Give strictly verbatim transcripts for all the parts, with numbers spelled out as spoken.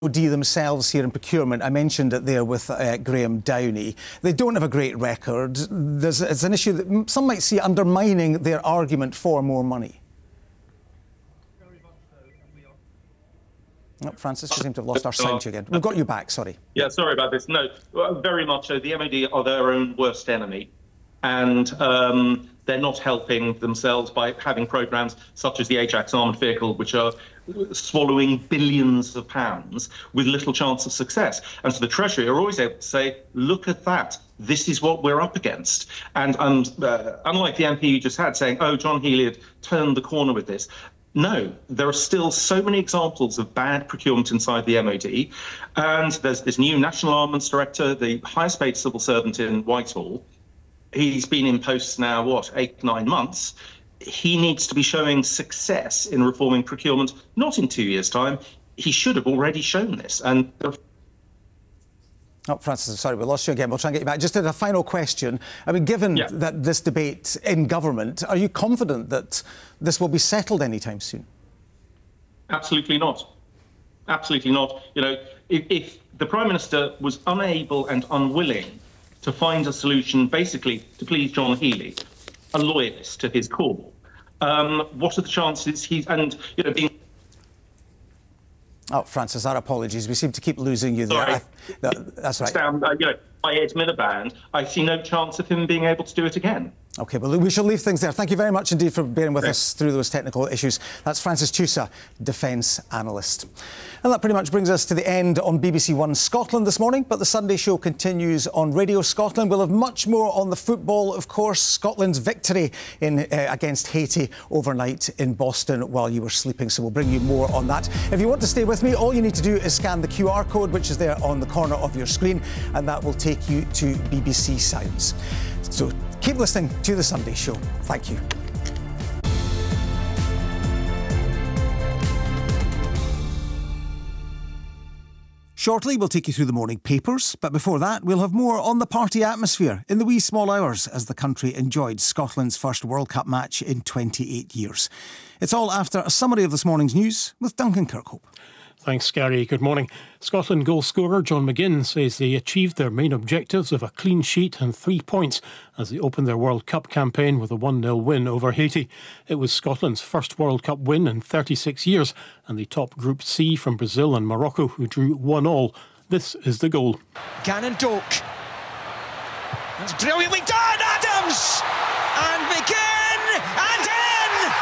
D themselves here in procurement, I mentioned it there with uh, Graham Downey. They don't have a great record. There's, it's an issue that some might see undermining their argument for more money. Oh, Francis, we seem to have lost our sound again. We've got you back, sorry. Yeah, sorry about this. No, very much so. The M O D are their own worst enemy. And um, they're not helping themselves by having programmes such as the Ajax armoured vehicle, which are swallowing billions of pounds with little chance of success. And so the Treasury are always able to say, look at that. This is what we're up against. And um, uh, unlike the M P you just had saying, oh, John Healey had turned the corner with this. No, there are still so many examples of bad procurement inside the M O D. And there's this new National Armaments Director, the highest paid civil servant in Whitehall. He's been in post now, what, eight, nine months. He needs to be showing success in reforming procurement, not in two years' time. He should have already shown this. And Oh, Francis, sorry, we lost you again. We'll try and get you back. Just as a final question, I mean, given yeah. that this debate in government, are you confident that this will be settled anytime soon? Absolutely not. Absolutely not. You know, if, if the Prime Minister was unable and unwilling to find a solution, basically to please John Healey, a loyalist to his call, um, what are the chances he's and you know being? Oh, Francis, our apologies. We seem to keep losing you there. Sorry. I, no, that's right. Down, uh, you know, by Ed Miliband, I see no chance of him being able to do it again. OK, well, we shall leave things there. Thank you very much indeed for bearing with Thanks. us through those technical issues. That's Francis Tusa, defence analyst. And that pretty much brings us to the end on B B C One Scotland this morning, but the Sunday show continues on Radio Scotland. We'll have much more on the football, of course. Scotland's victory in uh, against Haiti overnight in Boston while you were sleeping, so we'll bring you more on that. If you want to stay with me, all you need to do is scan the Q R code, which is there on the corner of your screen, and that will take you to B B C Sounds. So keep listening to The Sunday Show. Thank you. Shortly, we'll take you through the morning papers, but before that, we'll have more on the party atmosphere in the wee small hours as the country enjoyed Scotland's first World Cup match in twenty-eight years. It's all after a summary of this morning's news with Duncan Kirkhope. Thanks, Gary. Good morning. Scotland goal scorer John McGinn says they achieved their main objectives of a clean sheet and three points as they opened their World Cup campaign with a one nil win over Haiti. It was Scotland's first World Cup win in thirty-six years, and they topped Group C from Brazil and Morocco, who drew one all. This is the goal. Gannon Doak. That's brilliantly done, Adams! And McGinn! And in!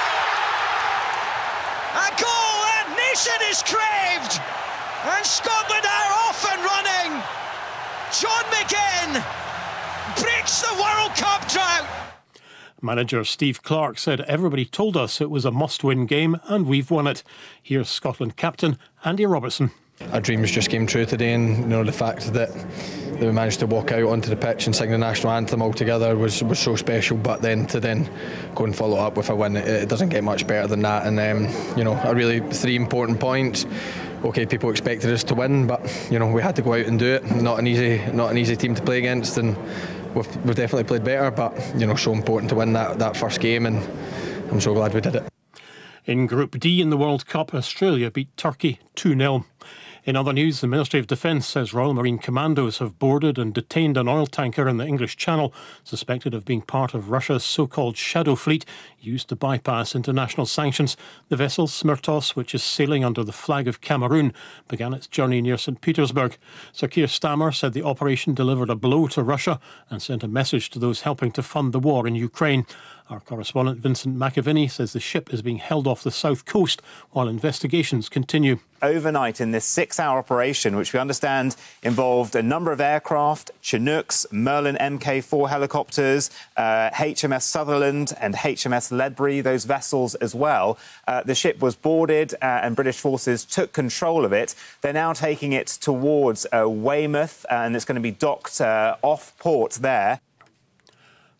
A goal! Nation is craved, and Scotland are off and running. John McGinn breaks the World Cup drought. Manager Steve Clarke said everybody told us it was a must-win game and we've won it. Here's Scotland captain Andy Robertson. Our dreams just came true today, and you know the fact that, that we managed to walk out onto the pitch and sing the national anthem all together was, was so special. But then to then go and follow up with a win, it, it doesn't get much better than that. And um, you know, a really three important points. Okay, people expected us to win, but you know we had to go out and do it. Not an easy, not an easy team to play against, and we've, we've definitely played better. But you know, so important to win that that first game, and I'm so glad we did it. In Group D in the World Cup, Australia beat Turkey two nil. In other news, the Ministry of Defence says Royal Marine Commandos have boarded and detained an oil tanker in the English Channel, suspected of being part of Russia's so-called shadow fleet used to bypass international sanctions. The vessel, Smirtos, which is sailing under the flag of Cameroon, began its journey near St Petersburg. Sir Keir Starmer said the operation delivered a blow to Russia and sent a message to those helping to fund the war in Ukraine. Our correspondent Vincent McAviney says the ship is being held off the south coast while investigations continue. Overnight in this six-hour operation, which we understand involved a number of aircraft, Chinooks, Merlin M K four helicopters, uh, H M S Sutherland and H M S Ledbury, those vessels as well. Uh, the ship was boarded uh, and British forces took control of it. They're now taking it towards uh, Weymouth, and it's going to be docked uh, off port there.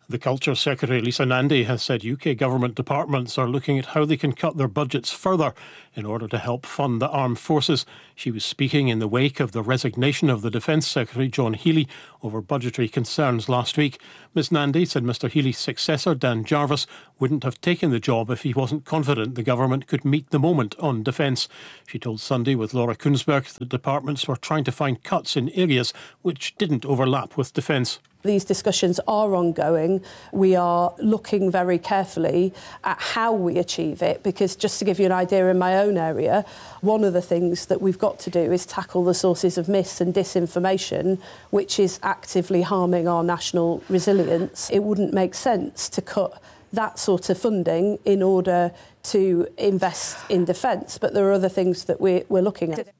The Culture Secretary Lisa Nandy has said U K government departments are looking at how they can cut their budgets further in order to help fund the armed forces. She was speaking in the wake of the resignation of the Defence Secretary John Healey over budgetary concerns last week. Miss Nandy said Mr Healey's successor Dan Jarvis wouldn't have taken the job if he wasn't confident the government could meet the moment on defence. She told Sunday with Laura Kunsberg that departments were trying to find cuts in areas which didn't overlap with defence. These discussions are ongoing. We are looking very carefully at how we achieve it, because just to give you an idea, in my own area, one of the things that we've got to do is tackle the sources of mis and disinformation, which is actively harming our national resilience. It wouldn't make sense to cut that sort of funding in order to invest in defence, but there are other things that we're, we're looking at.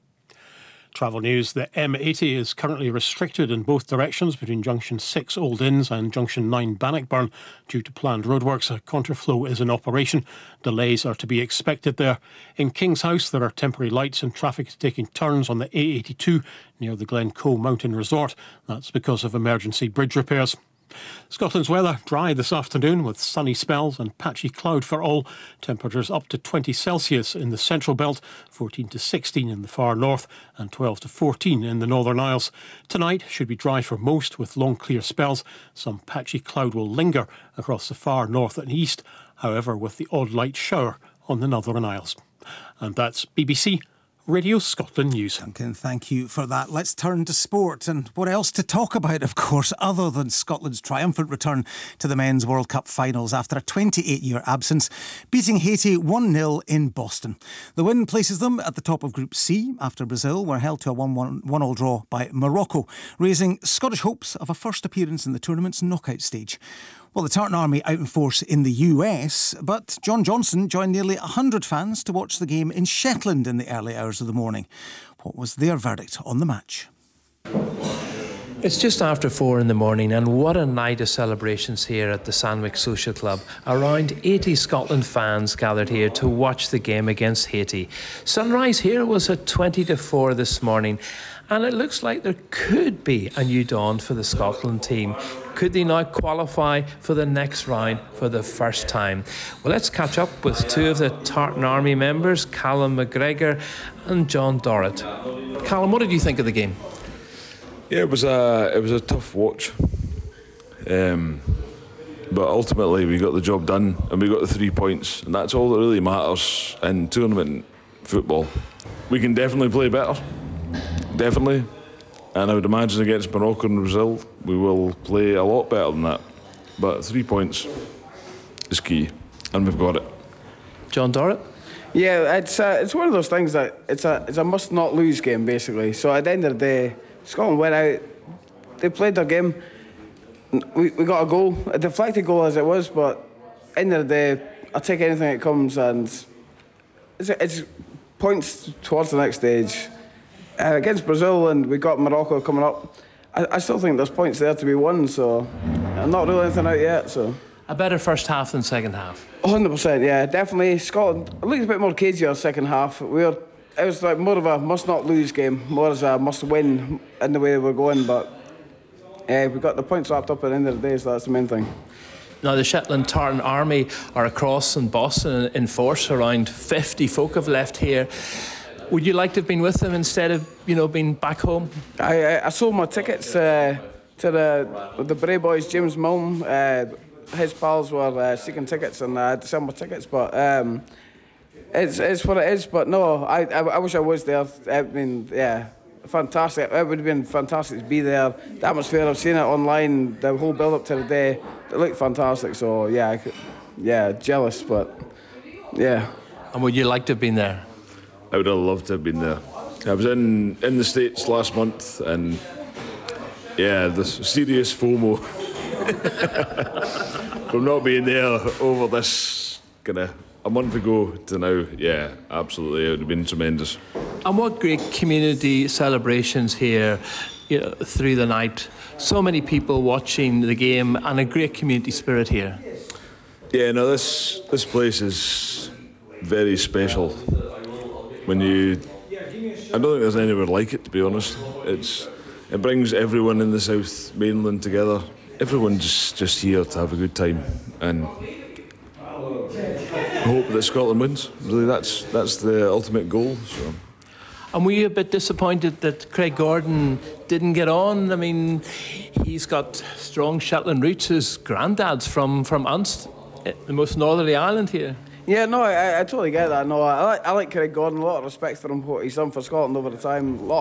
Travel news. The M eighty is currently restricted in both directions between Junction six Old Inns and Junction nine Bannockburn due to planned roadworks. A contraflow is in operation. Delays are to be expected there. In King's House, there are temporary lights and traffic is taking turns on the A eighty-two near the Glencoe Mountain Resort. That's because of emergency bridge repairs. Scotland's weather, dry this afternoon with sunny spells and patchy cloud for all. Temperatures up to twenty Celsius in the central belt, fourteen to sixteen in the far north and twelve to fourteen in the Northern Isles. Tonight should be dry for most with long clear spells. Some patchy cloud will linger across the far north and east, however with the odd light shower on the Northern Isles. And that's B B C Radio Scotland News. Duncan, thank you for that. Let's turn to sport. And what else to talk about, of course, other than Scotland's triumphant return to the Men's World Cup finals after a twenty-eight year absence, beating Haiti one nil in Boston. The win places them at the top of Group C after Brazil were held to a one all draw by Morocco, raising Scottish hopes of a first appearance in the tournament's knockout stage. Well, the Tartan Army out in force in the U S, but John Johnson joined nearly one hundred fans to watch the game in Shetland in the early hours of the morning. What was their verdict on the match? It's just after four in the morning, and what a night of celebrations here at the Sandwich Social Club. Around eighty Scotland fans gathered here to watch the game against Haiti. Sunrise here was at twenty to four this morning, and it looks like there could be a new dawn for the Scotland team. Could they now qualify for the next round for the first time? Well, let's catch up with two of the Tartan Army members, Callum McGregor and John Dorrit. Callum, what did you think of the game? Yeah, it was a it was a tough watch, um, but ultimately we got the job done and we got the three points, and that's all that really matters in tournament football. We can definitely play better, definitely, and I would imagine against Morocco and Brazil we will play a lot better than that. But three points is key, and we've got it. John Dorrit? Yeah, it's uh, it's one of those things that it's a it's a must not lose game basically. So at the end of the day, Scotland went out, they played their game, we, we got a goal, a deflected goal as it was, but end of the day, I'll take anything that comes, and it's, it's points towards the next stage. Uh, against Brazil, and we got Morocco coming up, I, I still think there's points there to be won, so I'm not ruling anything out yet. So a better first half than second half? one hundred percent, yeah, definitely. Scotland, a little bit more cagier second half. We were It was like more of a must-not-lose game, more as a must-win in the way we're going. But uh, we got the points wrapped up at the end of the day, so that's the main thing. Now, the Shetland Tartan Army are across in Boston in force. Around fifty folk have left here. Would you like to have been with them instead of, you know, being back home? I, I, I sold my tickets uh, to the the Bray boys, James Milne. Uh, his pals were uh, seeking tickets, and I had to sell my tickets, but. Um, It's it's what it is, but no, I, I I wish I was there. I mean, yeah, fantastic. It would have been fantastic to be there. The atmosphere, I've seen it online, the whole build up to the day, it looked fantastic. So yeah, I could, yeah, jealous, but yeah. And would you like to have been there? I would have loved to have been there. I was in in the States last month, and yeah, the serious FOMO from not being there over this kind of. A month ago to now, yeah, absolutely, it would have been tremendous. And what great community celebrations here, you know, through the night. So many people watching the game, and a great community spirit here. Yeah, no, this this place is very special. When you, I don't think there's anywhere like it, to be honest. It's it brings everyone in the South Mainland together. everyone's just here to have a good time and hope that Scotland wins. Really, that's that's the ultimate goal. So. And were you a bit disappointed that Craig Gordon didn't get on? I mean, he's got strong Shetland roots. His granddad's from, from Unst, the most northerly island here. Yeah, no, I, I totally get that. No, I like, I like Craig Gordon. A lot of respect for him, what he's done for Scotland over the time. A lot